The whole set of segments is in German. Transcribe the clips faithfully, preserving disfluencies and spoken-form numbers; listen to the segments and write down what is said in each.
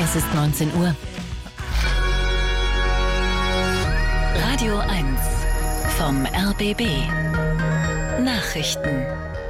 Es ist neunzehn Uhr. Radio eins vom R B B. Nachrichten.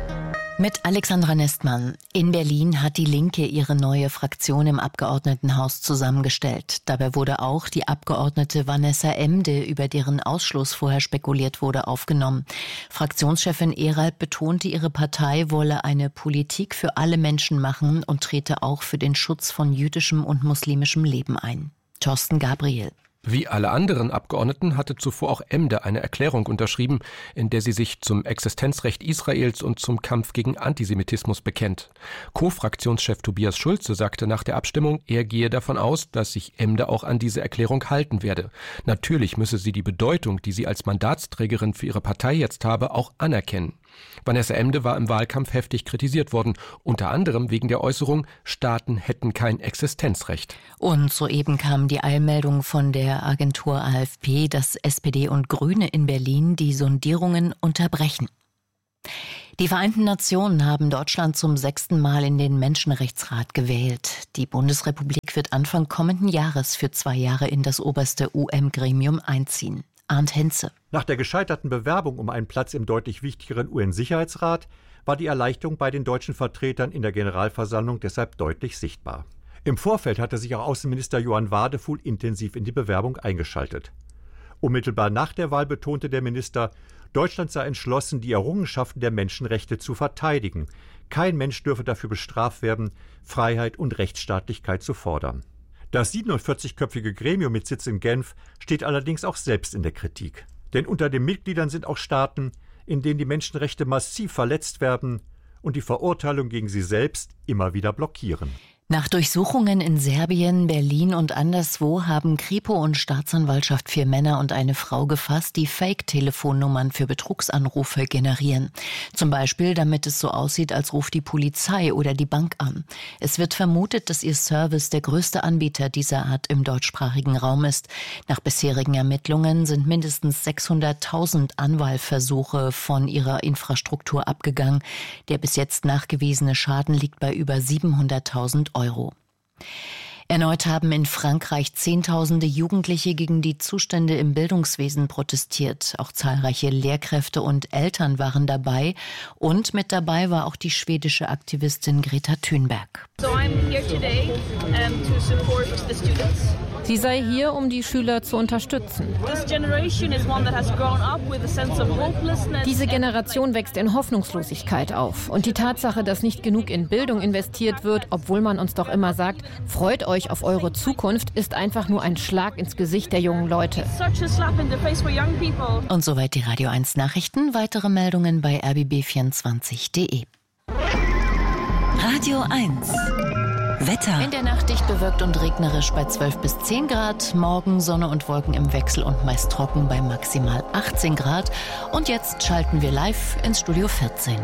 Mit Alexandra Nestmann. In Berlin hat die Linke ihre neue Fraktion im Abgeordnetenhaus zusammengestellt. Dabei wurde auch die Abgeordnete Vanessa Emde, über deren Ausschluss vorher spekuliert wurde, aufgenommen. Fraktionschefin Erald betonte, ihre Partei wolle eine Politik für alle Menschen machen und trete auch für den Schutz von jüdischem und muslimischem Leben ein. Thorsten Gabriel. Wie alle anderen Abgeordneten hatte zuvor auch Emde eine Erklärung unterschrieben, in der sie sich zum Existenzrecht Israels und zum Kampf gegen Antisemitismus bekennt. Co-Fraktionschef Tobias Schulze sagte nach der Abstimmung, er gehe davon aus, dass sich Emde auch an diese Erklärung halten werde. Natürlich müsse sie die Bedeutung, die sie als Mandatsträgerin für ihre Partei jetzt habe, auch anerkennen. Vanessa Emde war im Wahlkampf heftig kritisiert worden, unter anderem wegen der Äußerung, Staaten hätten kein Existenzrecht. Und soeben kam die Eilmeldung von der Agentur A F P, dass S P D und Grüne in Berlin die Sondierungen unterbrechen. Die Vereinten Nationen haben Deutschland zum sechsten Mal in den Menschenrechtsrat gewählt. Die Bundesrepublik wird Anfang kommenden Jahres für zwei Jahre in das oberste U N-Gremium einziehen. Arndt Henze. Nach der gescheiterten Bewerbung um einen Platz im deutlich wichtigeren U N-Sicherheitsrat war die Erleichterung bei den deutschen Vertretern in der Generalversammlung deshalb deutlich sichtbar. Im Vorfeld hatte sich auch Außenminister Johann Wadefuhl intensiv in die Bewerbung eingeschaltet. Unmittelbar nach der Wahl betonte der Minister, Deutschland sei entschlossen, die Errungenschaften der Menschenrechte zu verteidigen. Kein Mensch dürfe dafür bestraft werden, Freiheit und Rechtsstaatlichkeit zu fordern. Das siebenundvierzigköpfige Gremium mit Sitz in Genf steht allerdings auch selbst in der Kritik. Denn unter den Mitgliedern sind auch Staaten, in denen die Menschenrechte massiv verletzt werden und die Verurteilung gegen sie selbst immer wieder blockieren. Nach Durchsuchungen in Serbien, Berlin und anderswo haben Kripo und Staatsanwaltschaft vier Männer und eine Frau gefasst, die Fake-Telefonnummern für Betrugsanrufe generieren. Zum Beispiel, damit es so aussieht, als ruft die Polizei oder die Bank an. Es wird vermutet, dass ihr Service der größte Anbieter dieser Art im deutschsprachigen Raum ist. Nach bisherigen Ermittlungen sind mindestens sechshunderttausend Anwahlversuche von ihrer Infrastruktur abgegangen. Der bis jetzt nachgewiesene Schaden liegt bei über siebenhunderttausend Euro. Erneut haben in Frankreich Zehntausende Jugendliche gegen die Zustände im Bildungswesen protestiert. Auch zahlreiche Lehrkräfte und Eltern waren dabei. Und mit dabei war auch die schwedische Aktivistin Greta Thunberg. So I'm here today, um, to support the students. Sie sei hier, um die Schüler zu unterstützen. Diese Generation wächst in Hoffnungslosigkeit auf. Und die Tatsache, dass nicht genug in Bildung investiert wird, obwohl man uns doch immer sagt, freut euch auf eure Zukunft, ist einfach nur ein Schlag ins Gesicht der jungen Leute. Und soweit die Radio eins Nachrichten. Weitere Meldungen bei r b b vierundzwanzig punkt d e. Radio eins. Wetter. In der Nacht dicht bewölkt und regnerisch bei zwölf bis zehn Grad. Morgen Sonne und Wolken im Wechsel und meist trocken bei maximal achtzehn Grad. Und jetzt schalten wir live ins Studio vierzehn.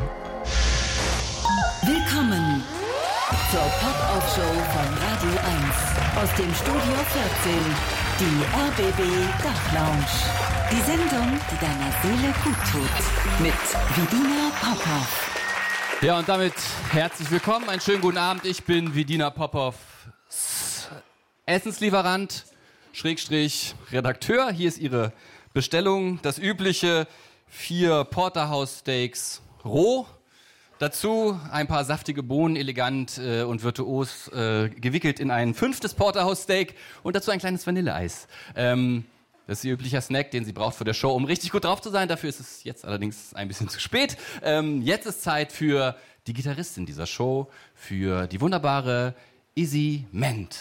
Willkommen zur Pop-Up-Show von Radio eins. Aus dem Studio vierzehn, die R B B Dach-Lounge. Die Sendung, die deiner Seele gut tut. Mit Vidina Popov. Ja, und damit herzlich willkommen, einen schönen guten Abend. Ich bin Vidina Popov, Essenslieferant, Schrägstrich Redakteur. Hier ist Ihre Bestellung, das übliche, vier Porterhouse-Steaks roh. Dazu ein paar saftige Bohnen, elegant äh, und virtuos äh, gewickelt in ein fünftes Porterhouse-Steak und dazu ein kleines Vanilleeis. Ähm, Das ist Ihr üblicher Snack, den sie braucht für der Show, um richtig gut drauf zu sein. Dafür ist es jetzt allerdings ein bisschen zu spät. Ähm, jetzt ist Zeit für die Gitarristin dieser Show, für die wunderbare Izzy Ment.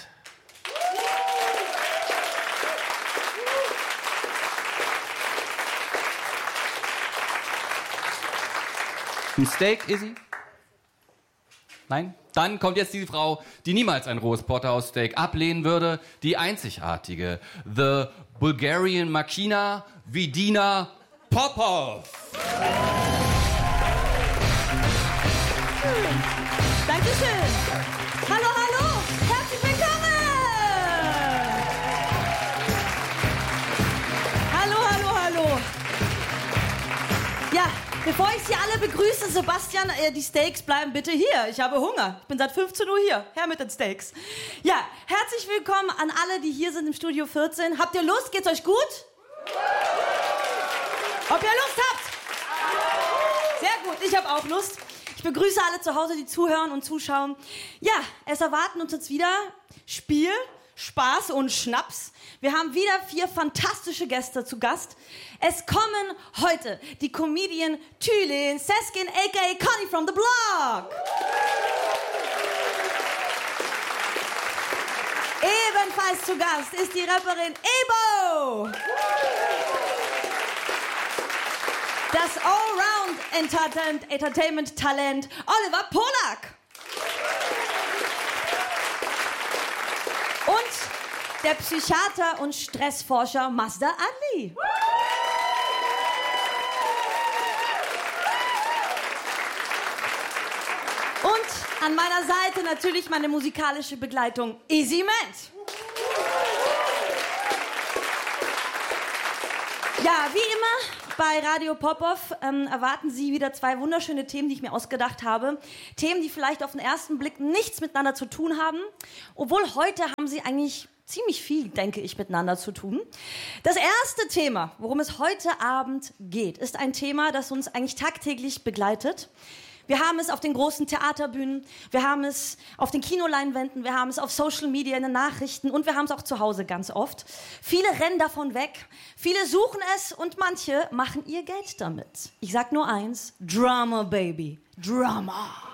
Ein Steak, Izzy? Nein? Dann kommt jetzt die Frau, die niemals ein rohes Porterhouse-Steak ablehnen würde, die einzigartige, the Bulgarian Machina, Vidina Popov. Dankeschön. Hallo, hallo. Herzlich willkommen. Hallo, hallo, hallo. Ja, bevor ich Sie alle begrüße Sebastian. Äh, die Steaks bleiben bitte hier. Ich habe Hunger. Ich bin seit fünfzehn Uhr hier. Her mit den Steaks. Ja, herzlich willkommen an alle, die hier sind im Studio vierzehn. Habt ihr Lust? Geht's euch gut? Ob ihr Lust habt? Sehr gut, ich habe auch Lust. Ich begrüße alle zu Hause, die zuhören und zuschauen. Ja, es erwarten uns jetzt wieder Spiel, Spaß und Schnaps. Wir haben wieder vier fantastische Gäste zu Gast. Es kommen heute die Comedian Tülin Seskin, aka Conny from the Block. Ebenfalls zu Gast ist die Rapperin Ebo. Das Allround-Entertainment-Talent Oliver Polak. Und der Psychiater und Stressforscher Mazda Adli. Und an meiner Seite natürlich meine musikalische Begleitung Easy Ment. Ja, wie immer bei Radio Pop-Off ähm, erwarten Sie wieder zwei wunderschöne Themen, die ich mir ausgedacht habe. Themen, die vielleicht auf den ersten Blick nichts miteinander zu tun haben. Obwohl heute haben sie eigentlich ziemlich viel, denke ich, miteinander zu tun. Das erste Thema, worum es heute Abend geht, ist ein Thema, das uns eigentlich tagtäglich begleitet. Wir haben es auf den großen Theaterbühnen, wir haben es auf den Kinoleinwänden, wir haben es auf Social Media, in den Nachrichten und wir haben es auch zu Hause ganz oft. Viele rennen davon weg, viele suchen es und manche machen ihr Geld damit. Ich sag nur eins, Drama, Baby, Drama.